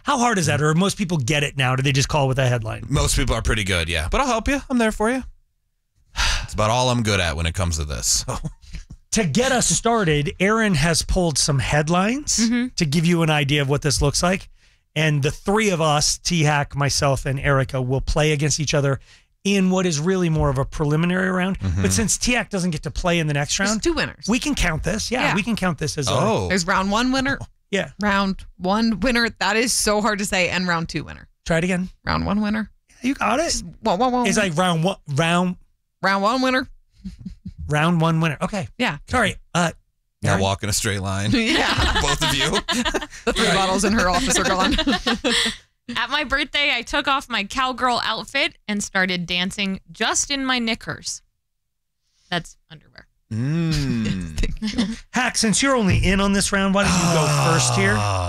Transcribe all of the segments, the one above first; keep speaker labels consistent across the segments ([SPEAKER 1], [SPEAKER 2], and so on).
[SPEAKER 1] How hard is that? Or most people get it now? Do they just call with a headline?
[SPEAKER 2] Most people are pretty good, yeah. But I'll help you. I'm there for you. It's about all I'm good at when it comes to this. So.
[SPEAKER 1] To get us started, Aaron has pulled some headlines to give you an idea of what this looks like. And the three of us, T-Hack, myself, and Erica, will play against each other in what is really more of a preliminary round. But since T-Hack doesn't get to play in the next round,
[SPEAKER 3] There's 2 winners.
[SPEAKER 1] we can count this. Yeah, we can count this as
[SPEAKER 3] There's round 1 winner.
[SPEAKER 1] Yeah.
[SPEAKER 3] Round 1 winner. That is so hard to say. And round 2 winner.
[SPEAKER 1] Try it again.
[SPEAKER 3] Round 1 winner.
[SPEAKER 1] You got it.
[SPEAKER 3] Whoa.
[SPEAKER 1] It's like round 1
[SPEAKER 3] winner.
[SPEAKER 1] round 1 winner. Okay.
[SPEAKER 3] Yeah.
[SPEAKER 1] Sorry.
[SPEAKER 2] Now walk in a straight line.
[SPEAKER 3] Yeah.
[SPEAKER 2] Both of you.
[SPEAKER 3] The 3 bottles in her office are gone.
[SPEAKER 4] At my birthday, I took off my cowgirl outfit and started dancing just in my knickers. That's underwear.
[SPEAKER 1] Hack, since you're only in on this round, why don't you go first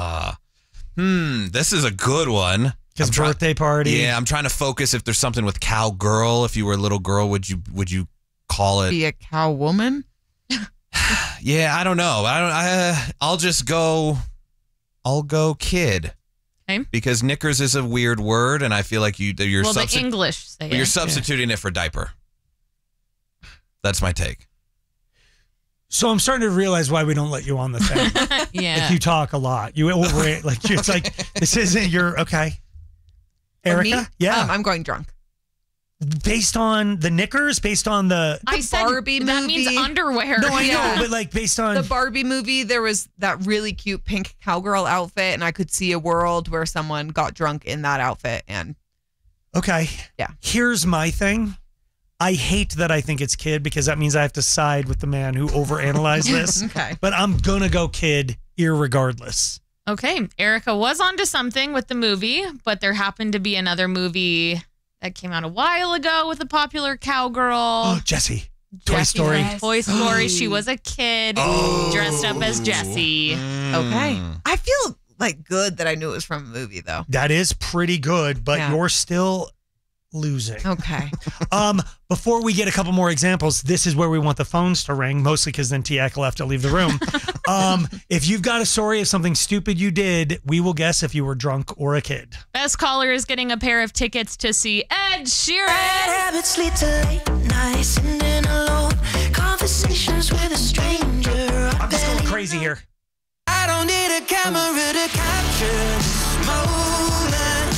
[SPEAKER 1] here?
[SPEAKER 2] This is a good one.
[SPEAKER 1] Because birthday party.
[SPEAKER 2] Yeah, I'm trying to focus. If there's something with cowgirl, if you were a little girl, would you call it?
[SPEAKER 3] Be a cow woman?
[SPEAKER 2] Yeah, I don't know. I'll just go. I'll go kid.
[SPEAKER 4] Okay.
[SPEAKER 2] Because knickers is a weird word, and I feel like you're
[SPEAKER 4] the English say
[SPEAKER 2] you're
[SPEAKER 4] it.
[SPEAKER 2] substituting it for diaper. That's my take.
[SPEAKER 1] So I'm starting to realize why we don't let you on the thing.
[SPEAKER 4] Yeah.
[SPEAKER 1] Like you talk a lot. You over like it's like this isn't your okay. Erica?
[SPEAKER 3] Me?
[SPEAKER 1] Yeah.
[SPEAKER 3] I'm going drunk.
[SPEAKER 1] Based on the knickers, based on the
[SPEAKER 4] I said
[SPEAKER 3] Barbie
[SPEAKER 4] that
[SPEAKER 3] movie.
[SPEAKER 4] means underwear.
[SPEAKER 1] No, I
[SPEAKER 3] Yeah.
[SPEAKER 1] know, but like based on
[SPEAKER 3] The Barbie movie, there was that really cute pink cowgirl outfit, and I could see a world where someone got drunk in that outfit. And
[SPEAKER 1] okay.
[SPEAKER 3] Yeah.
[SPEAKER 1] Here's my thing. I hate that I think it's kid because that means I have to side with the man who overanalyzed this.
[SPEAKER 3] Okay.
[SPEAKER 1] But I'm gonna go kid irregardless.
[SPEAKER 4] Okay. Erica was onto something with the movie, but there happened to be another movie that came out a while ago with a popular cowgirl.
[SPEAKER 1] Oh, Jessie. Toy Story.
[SPEAKER 4] Yes. Toy Story. She was a kid dressed up as Jessie.
[SPEAKER 3] Okay. I feel like good that I knew it was from a movie, though.
[SPEAKER 1] That is pretty good, but
[SPEAKER 3] Yeah.
[SPEAKER 1] you're still losing.
[SPEAKER 3] Okay.
[SPEAKER 1] Before we get a couple more examples, this is where we want the phones to ring, mostly because then Tiak will have to leave the room. If you've got a story of something stupid you did, we will guess if you were drunk or a kid.
[SPEAKER 4] Best caller is getting a pair of tickets to see Ed Sheeran.
[SPEAKER 5] Habits lead to late nights, sitting alone, conversations with a stranger.
[SPEAKER 1] I'm just going crazy here.
[SPEAKER 5] I don't need a camera to capture this moment.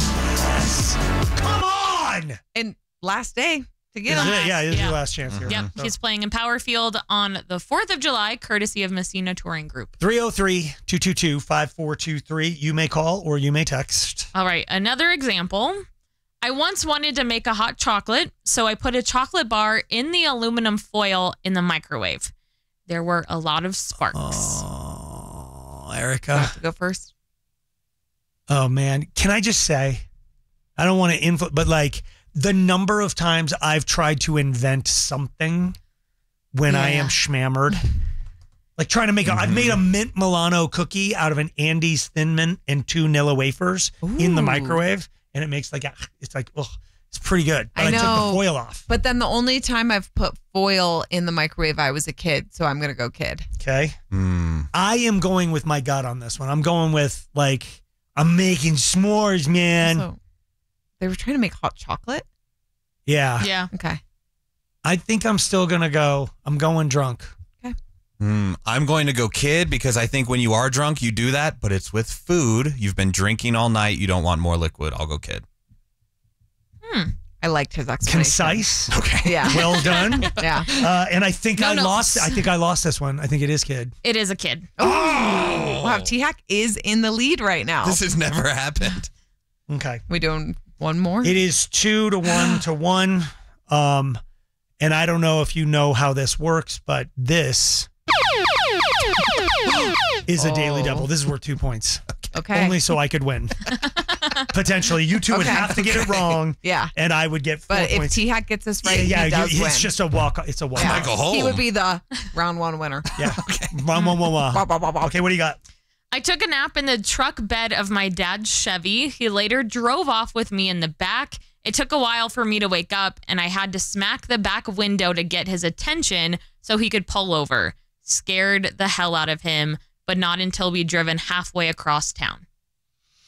[SPEAKER 1] Come on!
[SPEAKER 3] And last day to get
[SPEAKER 1] This
[SPEAKER 3] on.
[SPEAKER 1] is it. Yeah, this is
[SPEAKER 4] Yeah.
[SPEAKER 1] your last chance here.
[SPEAKER 4] Yep,
[SPEAKER 1] So,
[SPEAKER 4] he's playing in Powerfield on the 4th of July, courtesy of Messina Touring Group.
[SPEAKER 1] 303-222-5423. You may call or you may text.
[SPEAKER 4] All right, another example. I once wanted to make a hot chocolate, so I put a chocolate bar in the aluminum foil in the microwave. There were a lot of sparks.
[SPEAKER 1] Oh,
[SPEAKER 3] I
[SPEAKER 1] Erica.
[SPEAKER 3] have to go first.
[SPEAKER 1] Oh, man. Can I just say, I don't want to but like the number of times I've tried to invent something when I am schmammered. Like trying to make I've made a mint Milano cookie out of an Andes Thin Mint and 2 Nilla wafers in the microwave. And it makes like, it's like, ugh, it's pretty good. But I took the foil off.
[SPEAKER 3] But then the only time I've put foil in the microwave, I was a kid. So I'm going to go kid.
[SPEAKER 1] Okay. I am going with my gut on this one. I'm going with like, I'm making s'mores, man.
[SPEAKER 3] So they were trying to make hot chocolate?
[SPEAKER 1] Yeah.
[SPEAKER 4] Yeah.
[SPEAKER 3] Okay.
[SPEAKER 1] I think I'm still going to go. I'm going drunk.
[SPEAKER 2] I'm going to go kid because I think when you are drunk, you do that, but it's with food. You've been drinking all night. You don't want more liquid. I'll go kid.
[SPEAKER 3] I liked his explanation.
[SPEAKER 1] Concise.
[SPEAKER 2] Okay.
[SPEAKER 3] Yeah.
[SPEAKER 1] Well done.
[SPEAKER 3] Yeah.
[SPEAKER 1] And I think I
[SPEAKER 4] No.
[SPEAKER 1] lost. I think I lost this one. I think it is kid.
[SPEAKER 4] It is a kid.
[SPEAKER 3] Wow. T-Hack is in the lead right now.
[SPEAKER 2] This has never happened.
[SPEAKER 1] Okay.
[SPEAKER 3] We doing one more?
[SPEAKER 1] It is 2 to 1 to 1. And I don't know if you know how this works, but this is a daily double. This is worth 2 points.
[SPEAKER 3] Okay.
[SPEAKER 1] Only so I could win. Potentially. You two would
[SPEAKER 3] Okay.
[SPEAKER 1] have to get it wrong.
[SPEAKER 3] Yeah.
[SPEAKER 1] And I would get 4
[SPEAKER 3] But if
[SPEAKER 1] points.
[SPEAKER 3] T-Hack gets this right,
[SPEAKER 1] yeah,
[SPEAKER 3] he does win.
[SPEAKER 1] it's just a walk. It's a walk.
[SPEAKER 3] Yeah.
[SPEAKER 2] I go home.
[SPEAKER 3] He would be the round 1 winner.
[SPEAKER 1] Yeah. Wah, wah, wah, wah.
[SPEAKER 3] Wah, wah, wah, wah.
[SPEAKER 1] Okay, what do you got?
[SPEAKER 4] I took a nap in the truck bed of my dad's Chevy. He later drove off with me in the back. It took a while for me to wake up, and I had to smack the back window to get his attention so he could pull over. Scared the hell out of him, but not until we'd driven halfway across town.